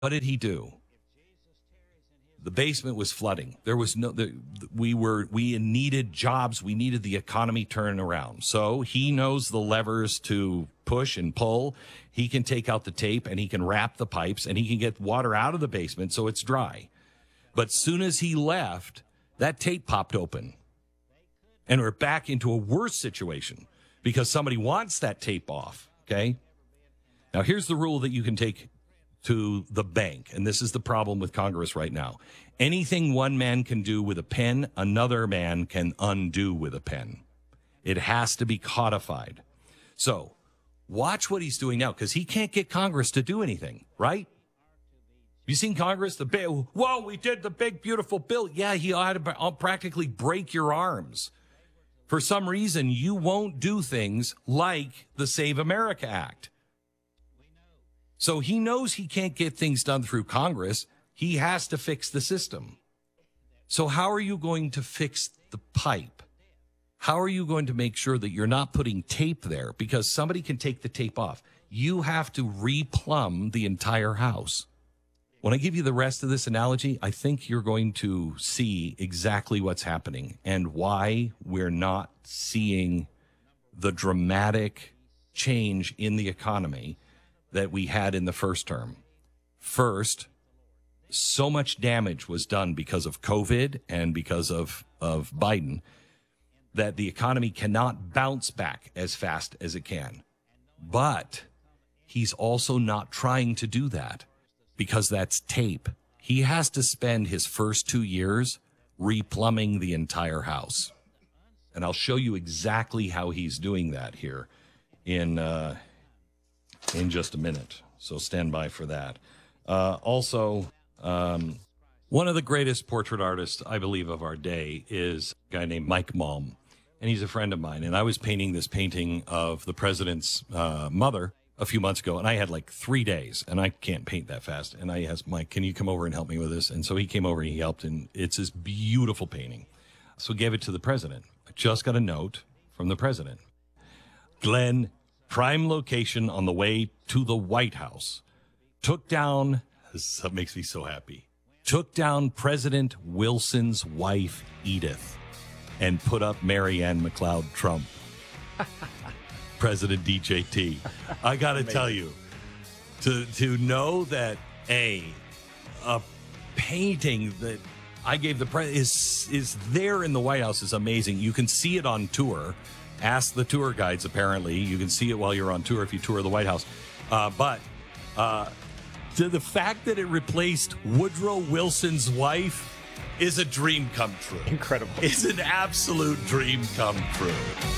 What did he do? The basement was flooding. There was we needed jobs. We needed the economy turning around. So he knows the levers to push and pull. He can take out the tape and he can wrap the pipes and he can get water out of the basement so it's dry. But soon as he left, that tape popped open. And we're back into a worse situation because somebody wants that tape off, okay? Now, here's the rule that you can take to the bank, and this is the problem with Congress right now. Anything one man can do with a pen, another man can undo with a pen. It has to be codified. So watch what he's doing now, because he can't get Congress to do anything, right? You seen Congress? Whoa, we did the big, beautiful bill. Yeah, he ought to practically break your arms. For some reason, you won't do things like the Save America Act. So he knows he can't get things done through Congress. He has to fix the system. So how are you going to fix the pipe? How are you going to make sure that you're not putting tape there? Because somebody can take the tape off. You have to replumb the entire house. When I give you the rest of this analogy, I think you're going to see exactly what's happening and why we're not seeing the dramatic change in the economy that we had in the first term. First, so much damage was done because of COVID and because of Biden that the economy cannot bounce back as fast as it can. But he's also not trying to do that because that's tape. He has to spend his first 2 years replumbing the entire house. And I'll show you exactly how he's doing that here in just a minute. So stand by for that. Also, one of the greatest portrait artists, I believe, of our day is a guy named Mike Malm. And he's a friend of mine. And I was painting this painting of the president's mother a few months ago. And I had like 3 days. And I can't paint that fast. And I asked Mike, can you come over and help me with this? And so he came over and he helped. And it's this beautiful painting. So gave it to the president. I just got a note from the president. Glenn, prime location on the way to the White House. Took down, that makes me so happy, took down President Wilson's wife, Edith, and put up Marianne McLeod Trump. President DJT. I got to tell you, to know that a painting that I gave the president is there in the White House is amazing. You can see it on tour. Ask the tour guides, apparently. You can see it while you're on tour if you tour the White House. But to the fact that it replaced Woodrow Wilson's wife is a dream come true. Incredible. It's an absolute dream come true.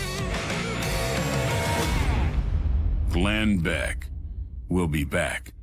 Glenn Beck will be back.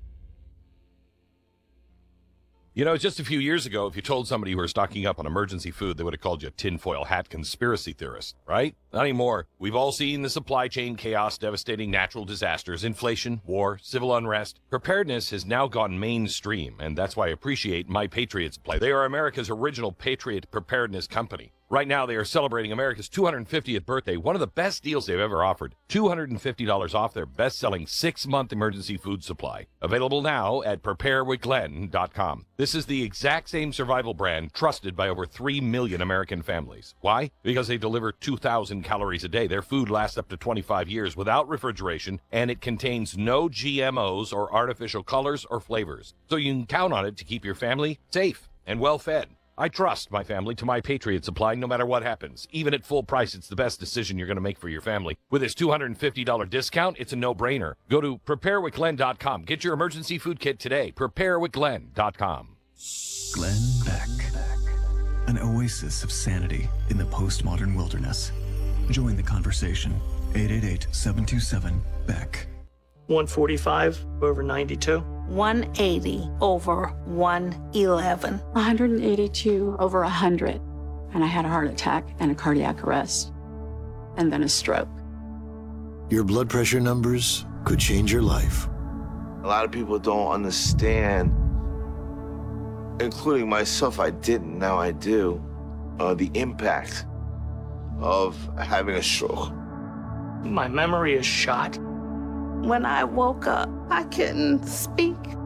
You know, just a few years ago, if you told somebody you were stocking up on emergency food, they would have called you a tinfoil hat conspiracy theorist, right? Not anymore. We've all seen the supply chain chaos, devastating natural disasters, inflation, war, civil unrest. Preparedness has now gone mainstream, and that's why I appreciate My Patriot Supply. They are America's original Patriot preparedness company. Right now, they are celebrating America's 250th birthday, one of the best deals they've ever offered. $250 off their best-selling 6-month emergency food supply. Available now at preparewithglenn.com. This is the exact same survival brand trusted by over 3 million American families. Why? Because they deliver 2,000 calories a day. Their food lasts up to 25 years without refrigeration, and it contains no GMOs or artificial colors or flavors. So you can count on it to keep your family safe and well-fed. I trust my family to My Patriot Supply no matter what happens. Even at full price, it's the best decision you're going to make for your family. With this $250 discount, it's a no-brainer. Go to preparewithglenn.com. Get your emergency food kit today. Preparewithglenn.com. Glenn Beck. An oasis of sanity in the postmodern wilderness. Join the conversation. 888-727-BECK. 145 over 92. 180 over 111. 182 over 100. And I had a heart attack and a cardiac arrest. And then a stroke. Your blood pressure numbers could change your life. A lot of people don't understand, including myself, I didn't, now I do, the impact of having a stroke. My memory is shot. When I woke up, I couldn't speak.